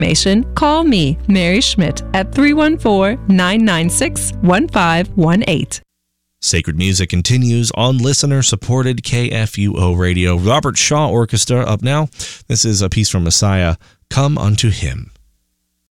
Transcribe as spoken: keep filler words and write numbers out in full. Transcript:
information, call me, Mary Schmidt, at three one four, nine nine six, one five one eight. Sacred Music continues on listener-supported K F U O Radio. Robert Shaw Orchestra up now. This is a piece from Messiah, Come Unto Him.